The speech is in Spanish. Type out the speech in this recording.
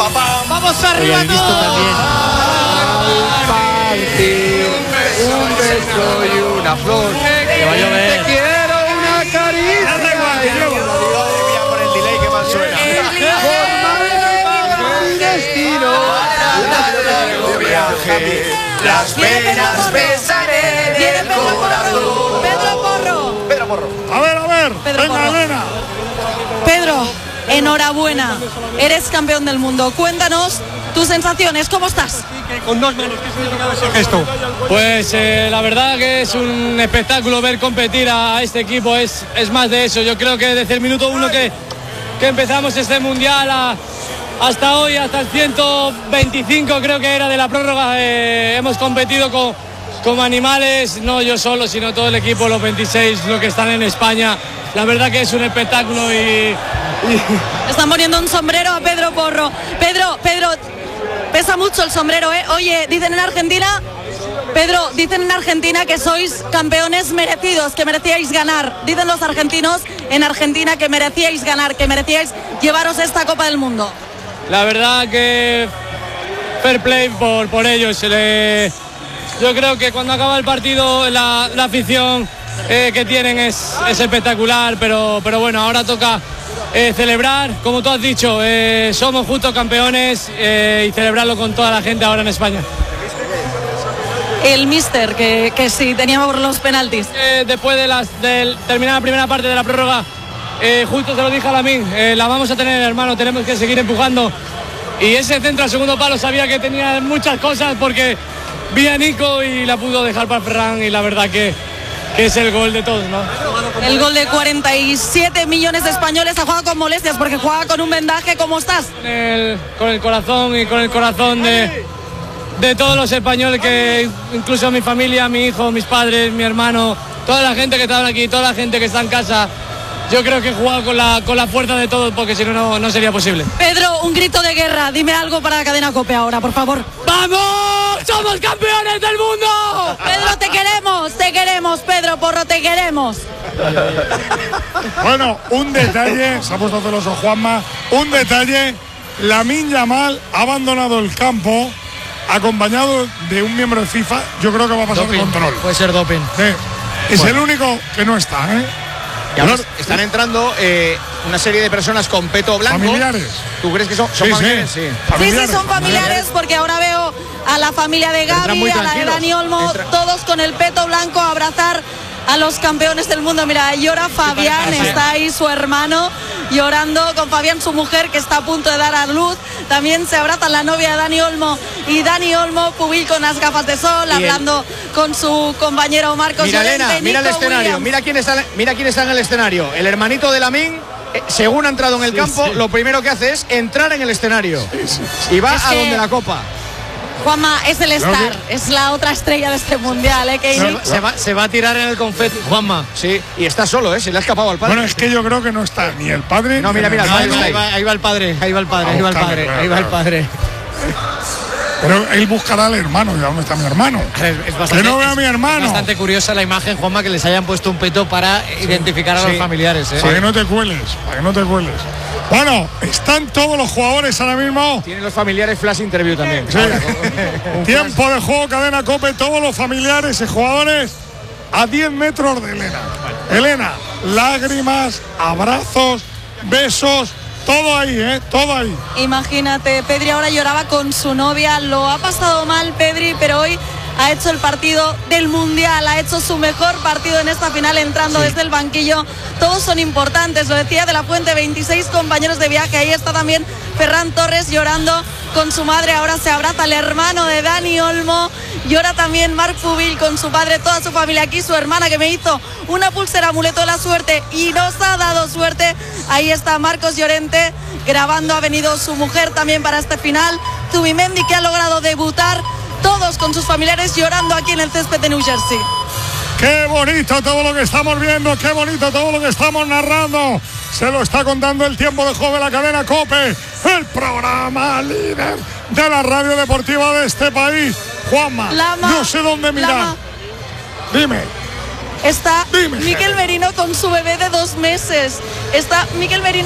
Vamos arriba todos. Un beso y una flor. Que va a llover. Te quiero una caricia. Por el delay que más suena. Un destino. Las penas besaré del corazón. Pedro Porro. A ver, Pedro venga, Porro. Elena. Pedro, enhorabuena. Eres campeón del mundo. Cuéntanos tus sensaciones. ¿Cómo estás? Con dos manos, ¿qué significa ese gesto? Pues la verdad que es un espectáculo ver competir a este equipo, es más de eso. Yo creo que desde el minuto 1 que empezamos este mundial hasta hoy, hasta el 125 creo que era de la prórroga, hemos competido como animales, no yo solo, sino todo el equipo, los 26, los que están en España. La verdad que es un espectáculo y... Están poniendo un sombrero a Pedro Porro. Pedro, pesa mucho el sombrero, ¿eh? Oye, dicen en Argentina, Pedro, dicen en Argentina que sois campeones merecidos, que merecíais ganar. Dicen los argentinos en Argentina que merecíais ganar, que merecíais llevaros esta Copa del Mundo. La verdad que fair play por ellos. Yo creo que cuando acaba el partido la afición que tienen es espectacular, pero bueno, ahora toca celebrar, como tú has dicho, somos justos campeones y celebrarlo con toda la gente ahora en España. El míster, que sí, teníamos los penaltis. Después de terminar la primera parte de la prórroga, justo se lo dije a Lamine, la vamos a tener, hermano, tenemos que seguir empujando. Y ese centro al segundo palo sabía que tenía muchas cosas porque vi a Nico y la pudo dejar para Ferran y la verdad que es el gol de todos, ¿no? El gol de 47 millones de españoles. Ha jugado con molestias porque juega con un vendaje. ¿Cómo estás? Con el corazón y con el corazón de todos los españoles, que incluso mi familia, mi hijo, mis padres, mi hermano, toda la gente que está aquí, toda la gente que está en casa. Yo creo que he jugado con la fuerza de todos porque si no, no sería posible. Pedro, un grito de guerra. Dime algo para la cadena COPE ahora, por favor. ¡Vamos! ¡Somos campeones del mundo! Pedro, te queremos, Pedro Porro, te queremos. Bueno, un detalle, se ha puesto celoso Juanma, un detalle, Lamine Yamal ha abandonado el campo acompañado de un miembro de FIFA. Yo creo que va a pasar el control. Puede ser doping. Sí. Es el único que no está, ¿eh? Y ahora están entrando una serie de personas con peto blanco. Familiares. ¿Tú crees que son Sí, familiares? sí. Sí, son familiares porque ahora veo a la familia de Gaby, a la de Dani Olmo, todos con el peto blanco a abrazar a los campeones del mundo. Mira, llora Fabián, está ahí su hermano llorando con Fabián, su mujer, que está a punto de dar a luz. También se abrazan la novia de Dani Olmo y Dani Olmo, Pubil con las gafas de sol, hablando con su compañero Marcos. Mira, Llorente, Elena, mira el Nico escenario, Williams. mira quién está en el escenario. El hermanito de Lamine, según ha entrado en el campo, lo primero que hace es entrar en el escenario y va a donde la copa. Juanma, es el Star, es la otra estrella de este mundial, que Se va a tirar en el confeti, Juanma. Sí, y está solo, se le ha escapado al padre. Bueno, es que yo creo que no está ni el padre. No, mira, ni el el padre hermano. está Ahí va el padre, ahí va el padre, ahí va el padre, Claro, ahí va el claro. padre. Pero él buscará al hermano. ¿Y dónde está mi hermano? Que no vea a mi hermano. Es bastante curiosa la imagen, Juanma, que les hayan puesto un peto para identificar a los familiares. Para que no te cueles, para que no te cueles. Bueno, están todos los jugadores ahora mismo. Tienen los familiares flash interview también. Sí. Tiempo de juego, cadena COPE, todos los familiares y jugadores a 10 metros de Elena. Elena, lágrimas, abrazos, besos, todo ahí, todo ahí. Imagínate, Pedri ahora lloraba con su novia, lo ha pasado mal Pedri, pero hoy ha hecho el partido del Mundial, ha hecho su mejor partido en esta final entrando desde el banquillo. Todos son importantes, lo decía De la Fuente, 26 compañeros de viaje, ahí está también Ferran Torres llorando con su madre, ahora se abraza el hermano de Dani Olmo, llora también Marc Pubil con su padre, toda su familia aquí, su hermana que me hizo una pulsera amuleto de la suerte y nos ha dado suerte. Ahí está Marcos Llorente grabando, ha venido su mujer también para este final, Zubimendi, que ha logrado debutar, todos con sus familiares llorando aquí en el césped de New Jersey. Qué bonito todo lo que estamos viendo, qué bonito todo lo que estamos narrando. Se lo está contando el tiempo de juego de la cadena COPE, el programa líder de la radio deportiva de este país. Juanma, no sé dónde mirar. Dime. Está Mikel Merino con su bebé de 2 meses. Está Mikel Merino